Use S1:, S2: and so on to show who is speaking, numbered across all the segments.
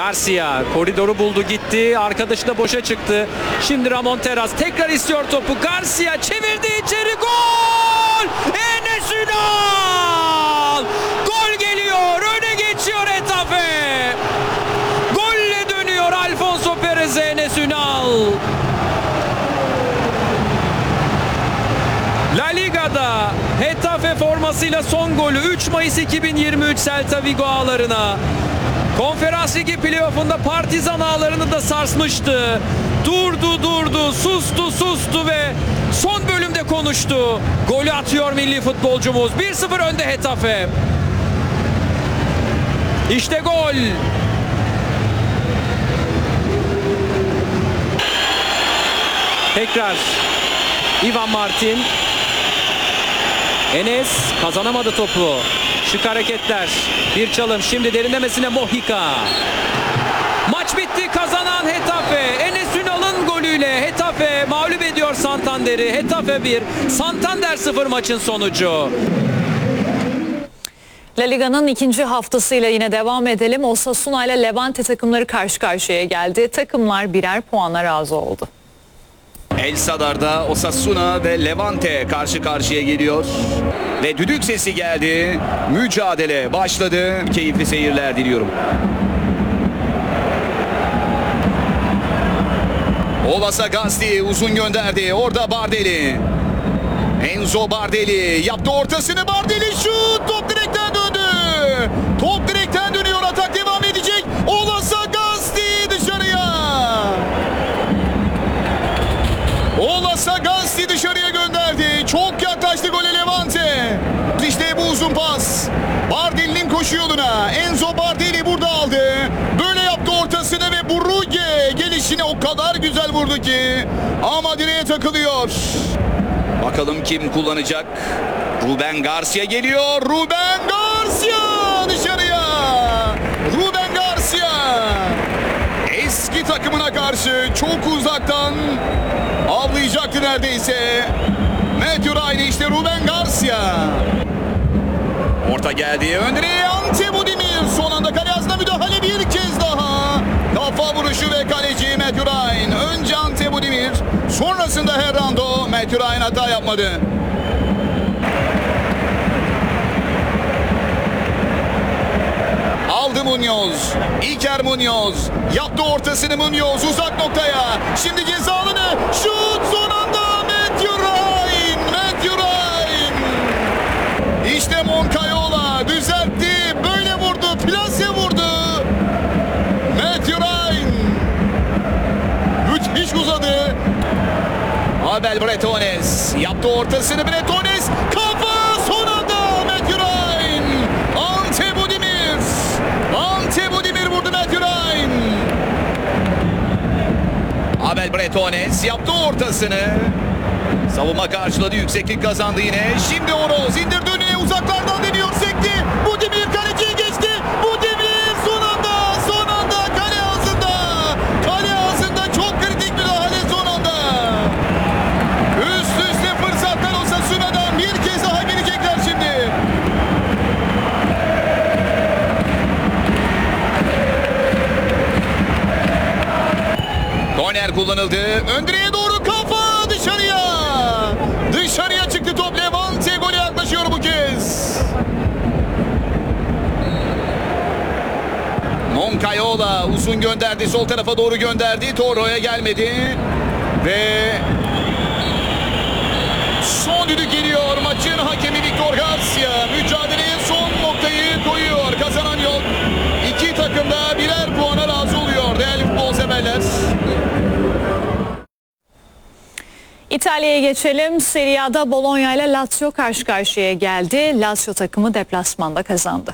S1: Garcia koridoru buldu, gitti. Arkadaşı da boşa çıktı. Şimdi Ramon Terraz tekrar istiyor topu. Garcia çevirdi içeri. Gol! Enes Ünal! Gol geliyor. Öne geçiyor Getafe. Golle dönüyor Alfonso Perez'e Enes Ünal. La Liga'da Getafe formasıyla son golü 3 Mayıs 2023 Celta Vigo ağlarına. Konferans Ligi playoff'unda Partizan ağlarını da sarsmıştı. Durdu, sustu ve son bölümde konuştu. Golü atıyor milli futbolcumuz. 1-0 önde Getafe. İşte gol. Tekrar Ivan Martin. Enes kazanamadı topu. Şık hareketler. Bir çalım. Şimdi derinlemesine Mojica. Maç bitti. Kazanan Getafe. Enes Ünal'ın golüyle Getafe mağlup ediyor Santander'i. Getafe 1, Santander 0 maçın sonucu.
S2: La Liga'nın ikinci haftasıyla yine devam edelim. Osasuna ile Levante takımları karşı karşıya geldi. Takımlar birer puana razı oldu.
S3: El Sadar'da Osasuna ve Levante karşı karşıya geliyor. Ve düdük sesi geldi. Mücadele başladı. Keyifli seyirler diliyorum. Ola Gasti uzun gönderdi. Orada Bardelli. Enzo Bardelli yaptı ortasını. Bardelli şut. Top direkten döndü. Top direkten dönüyor. Atak devam edecek. Ola Gasti dışarıya. Ola Gasti dışarıya gönderdi. Çok yaklaştı gole Levante. İşte bu uzun pas. Bardelli'nin koşu yoluna. Enzo Bardelli burada aldı. Böyle yaptı ortasını ve Brugge gelişine o kadar güzel vurdu ki. Ama direğe takılıyor. Bakalım kim kullanacak. Ruben Garcia geliyor. Ruben Garcia dışarıya. Ruben Garcia. Eski takımına karşı çok uzaktan avlayacaktı neredeyse. Matthew Ryan işte Ruben Garcia. Orta geldi. Öndere Ante Budimir. Son anda kale ağzına müdahale bir kez daha. Kafa vuruşu ve kaleci Matthew Ryan. Önce Ante Budimir. Sonrasında Herrando. Matthew Ryan hata yapmadı. Aldı Munoz. Iker Munoz. Yaptı ortasını Munoz. Uzak noktaya. Şimdi ceza alanı. Şut son anda Matthew Ryan. Matthew Ryan. İşte Moncayola düzeltti. Böyle vurdu. Plase vurdu. Matthew Ryan. Müthiş uzadı. Abel Bretones. Yaptı ortasını Bretones. Kafa son anda Matthew Ryan. Ante Budimir. Ante Budimir vurdu Matthew Ryan. Abel Bretones yaptı ortasını. Savunma karşıladı. Yükseklik kazandı yine. Şimdi Oroz indirdi önüne. Uzaklardan deniyor. Sekti. Budimir kaleciye geçti. Budimir son anda kale ağzında. Kale ağzında çok kritik müdahale son anda. Üst üste fırsatlar Osasuna'dan bir kez daha gelecekler şimdi. Korner kullanıldı. Ön direğe doğru kafa dışarıya. Dışarıya çıktı top. Levante gole yaklaşıyor bu kez. Moncayola uzun gönderdi. Sol tarafa doğru gönderdi. Toro'ya gelmedi. Ve son düdük geliyor. Maçın hakemi Victor Garcia. Mücadeleye son noktayı koyuyor. Kazanan yok. İki takım da birer puana razı oluyor. Değerli futbol severler.
S2: İtalya'ya geçelim. Serie A'da Bologna ile Lazio karşı karşıya geldi. Lazio takımı deplasmanda kazandı.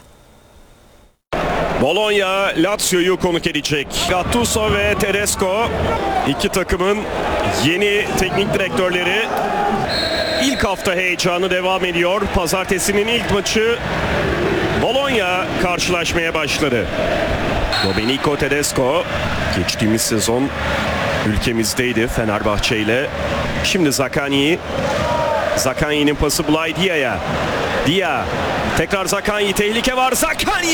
S4: Bologna Lazio'yu konuk edecek. Gattuso ve Tedesco iki takımın yeni teknik direktörleri. İlk hafta heyecanı devam ediyor. Pazartesinin ilk maçı Bologna karşılaşmaya başladı. Domenico Tedesco geçtiğimiz sezon ülkemizdeydi Fenerbahçe ile. Şimdi Zaccagni'nin pası Blay Dia'ya. Dia tekrar Zaccagni, tehlike var. Zaccagni